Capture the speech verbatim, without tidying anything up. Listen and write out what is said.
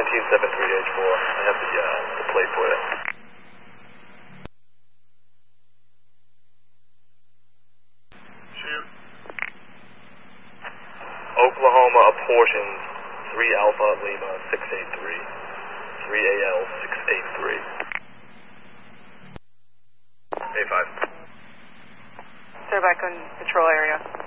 seventeen seven three H four. I have the, uh, the plate for you. Shoot. Oklahoma apportions three Alpha Lima six eight three. three A L six eight three. A five. They're back on patrol area.